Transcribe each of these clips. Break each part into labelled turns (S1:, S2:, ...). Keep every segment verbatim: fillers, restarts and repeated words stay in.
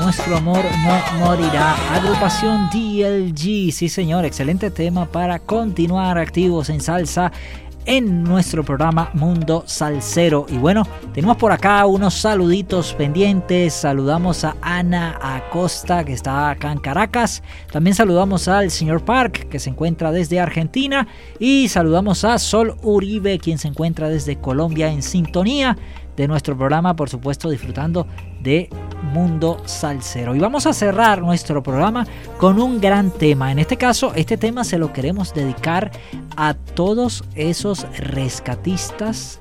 S1: Nuestro Amor No Morirá, agrupación D L G. Sí señor, excelente tema para continuar activos en salsa en nuestro programa Mundo Salsero. Y bueno, tenemos por acá unos saluditos pendientes. Saludamos a Ana Acosta, que está acá en Caracas. También saludamos al señor Park, que se encuentra desde Argentina. Y saludamos a Sol Uribe, quien se encuentra desde Colombia en sintonía de nuestro programa, por supuesto disfrutando de Mundo Salsero. Y vamos a cerrar nuestro programa con un gran tema. En este caso, este tema se lo queremos dedicar a todos esos rescatistas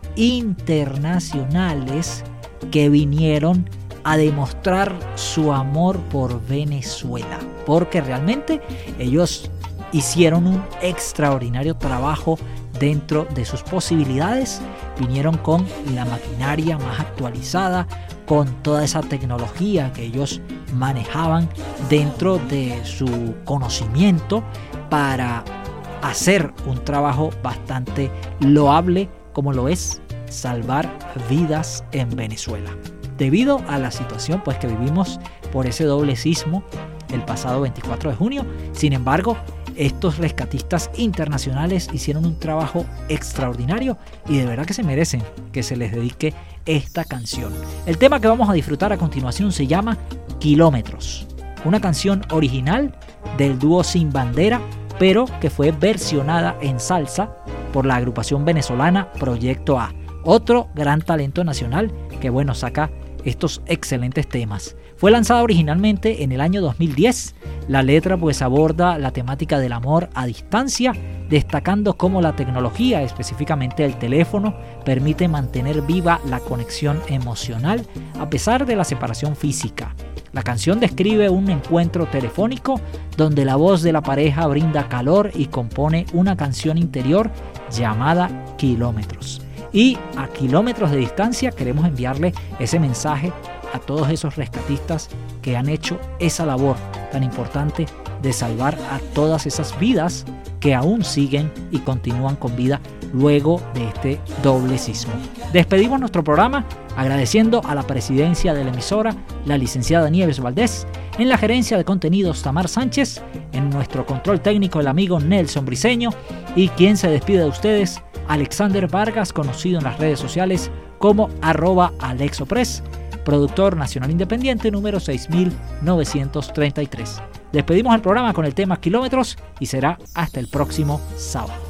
S1: internacionales que vinieron a demostrar su amor por Venezuela, porque realmente ellos hicieron un extraordinario trabajo dentro de sus posibilidades. Vinieron con la maquinaria más actualizada, con toda esa tecnología que ellos manejaban dentro de su conocimiento para hacer un trabajo bastante loable, como lo es salvar vidas en Venezuela. Debido a la situación pues que vivimos por ese doble sismo el pasado veinticuatro de junio, sin embargo, estos rescatistas internacionales hicieron un trabajo extraordinario y de verdad que se merecen que se les dedique esta canción. El tema que vamos a disfrutar a continuación se llama Kilómetros, una canción original del dúo Sin Bandera, pero que fue versionada en salsa por la agrupación venezolana Proyecto A, otro gran talento nacional que bueno saca estos excelentes temas. Fue lanzada originalmente en el año dos mil diez. La letra pues aborda la temática del amor a distancia, destacando cómo la tecnología, específicamente el teléfono, permite mantener viva la conexión emocional a pesar de la separación física. La canción describe un encuentro telefónico donde la voz de la pareja brinda calor y compone una canción interior llamada Kilómetros. Y a kilómetros de distancia queremos enviarle ese mensaje a todos esos rescatistas que han hecho esa labor tan importante de salvar a todas esas vidas que aún siguen y continúan con vida luego de este doble sismo. Despedimos nuestro programa agradeciendo a la presidencia de la emisora, la licenciada Nieves Valdés, en la gerencia de contenidos Tamar Sánchez, en nuestro control técnico el amigo Nelson Briceño y quien se despide de ustedes, Alexander Vargas, conocido en las redes sociales como arroba alexopress, productor nacional independiente número seis mil novecientos treinta y tres. Despedimos el programa con el tema Kilómetros y será hasta el próximo sábado.